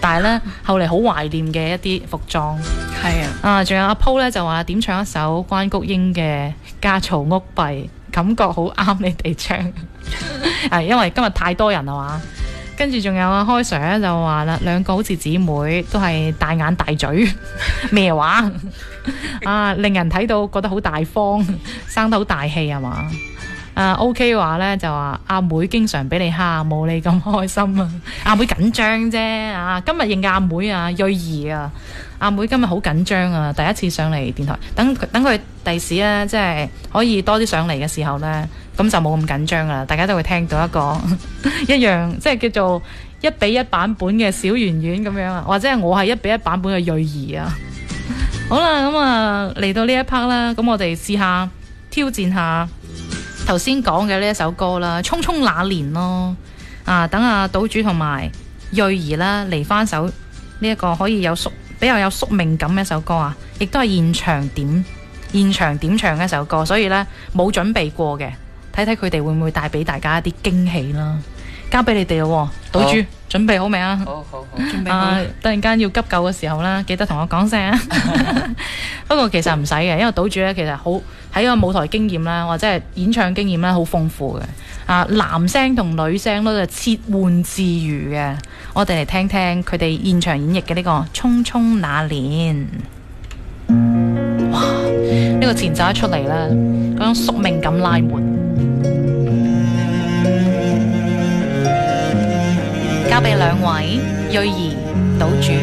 但係咧後嚟好懷念嘅一啲服裝。 係啊， 仲有阿 Po 咧就話點唱一首關菊英嘅《家嘈屋閉》，感覺好啱你哋唱。係因為今日太多人啦嘛。跟住仲有阿開 Sir 咧就話啦，兩個好似姊妹，都係大眼大嘴，咩話？令人睇到覺得好大方，生得好大氣係嘛？OK 話咧就話阿妹經常俾你蝦，冇你咁開心啊！阿妹緊張啫今日認嘅阿妹啊，瑞兒啊，阿妹今日好緊張啊，第一次上嚟電台，等佢第時咧，即係可以多啲上嚟嘅時候咧，咁就冇咁緊張啦，大家都會聽到一個一樣，即係叫做1:1版本嘅小圓圓咁樣啊，或者係我係1:1版本嘅瑞兒啊。好啦，咁嚟到呢一 part 啦，咁我哋試下挑戰下頭先講嘅呢一首歌啦，《匆匆那年》咯。等阿島主同埋瑞兒啦嚟翻首呢一個可以比較有宿命感嘅一首歌啊，亦都係現場點唱嘅一首歌，所以呢，冇準備過嘅，睇睇佢哋會唔會帶俾大家一啲驚喜啦。交俾你哋咯，島主準備好未啊？ 好，準備好。 突然間要急救嘅時候啦，記得同我講聲啊。不過其實唔使嘅，因為島主咧其實好喺個舞台經驗啦，或者係演唱經驗啦，好豐富嘅。男聲同女聲都係切換自如嘅。我哋嚟聽聽佢哋現場演繹嘅呢個《匆匆那年》。哇！呢個前奏一出嚟啦，嗰種宿命感拉滿。交俾兩位瑞兒、島主。